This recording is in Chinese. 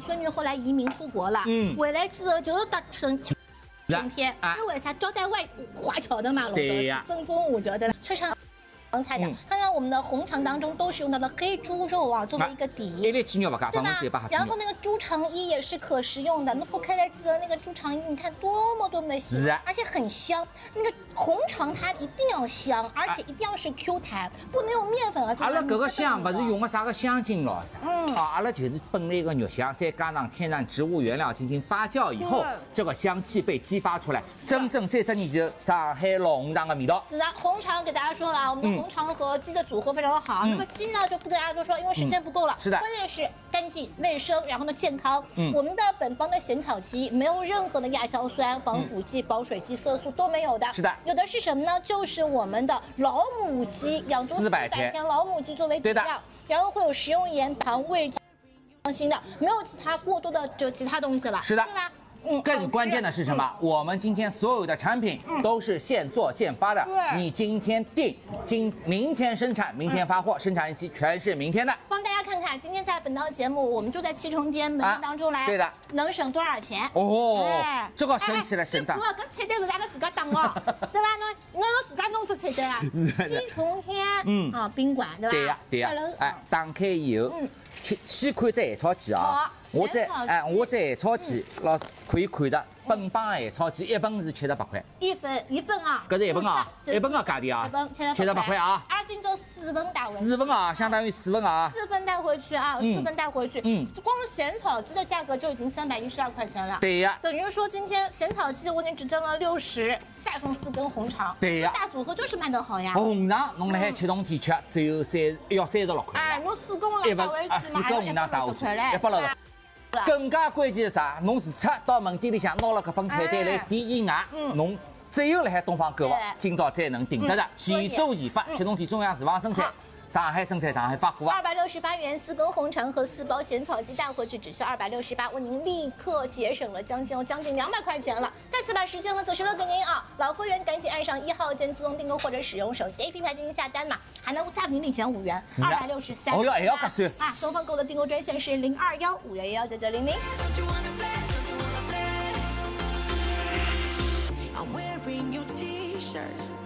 孙女后来移民出国了，回来之后就是到春天，因为啥交代外华侨的嘛， 对呀， 正宗五折的车上。菜的，看看我们的红肠当中都是用到了黑猪肉啊，作为一个底， 一粒鸡肉不加， 对吧？然后那个猪肠衣也是可食用的，那剥开来之后，那个猪肠衣你看多么细，而且很香。那个红肠它一定要香，而且一定要是 Q 弹，不能用面粉啊。 阿拉这个香不是用的啥个香精咯啥？阿拉就是本来一个肉香，再加上天然植物原料进行发酵以后，这个香气被激发出来，真正30年就上海老红肠的味道。 是的，红肠给大家说了啊，我们的红肠和鸡的组合非常的好。那么鸡呢就不跟大家多说，因为时间不够了。 是的， 关键是干净卫生，然后呢健康。我们的本帮的咸草鸡没有任何的亚硝酸、防腐剂、保水剂、色素都没有的。 是的， 有的是什么呢？就是我们的老母鸡，养猪400天老母鸡作为底料，然后会有食用盐、糖、味精，放心的，没有其他过多的其他东西了。 是的， 对吧？ 更关键的是什么？我们今天所有的产品都是现做现发的。你今天订，明天生产，明天发货，生产日期全是明天的。 帮大家看看，今天在本档节目，我们就在7重天门店当中来， 对的， 能省多少钱？ 哦，这个省起来省的。 搿菜单不是阿拉自家打哦，对吧？侬自家弄出菜单啊。7重天，宾馆对吧？ 对呀，对呀。打开以后，先看这海草鸡啊。我在海草鸡，老师可以看的，本帮海草鸡1本是78块，一份啊，搿是1本啊，1本个价钿啊，78块啊。 而今朝4份带回去， 4份啊，相当于4份啊 ，4份带回去啊，4份带回去，光咸草鸡的价格就已经312块钱了， 对呀， 等于说今天咸草鸡我已经只挣了60，再送4根红肠， 对呀， 大组合就是卖得好呀。 红肠侬辣海7重天吃，只有要36块， 哎，侬4根红肠带回去 ，4根红肠带回去，160。更加关键是啥？侬除脱到门店里向拿了搿本菜单来点以外，侬只有辣海东方购物，今朝才能订得着，现做现发，7重天中央厨房生产。上海生产，上海发货啊！268元4根红肠和4包咸草鸡带回去，只需268，为您立刻节省了将近200块钱了。再次把时间和走时留给您啊！老会员赶紧按上1号键自动订购或者使用手机 APP 进行下单嘛，还能再领减5元，263。 哦哟，还要格算啊！东方购的订购专线是021-511-9900。 I'm wearing your T-shirt.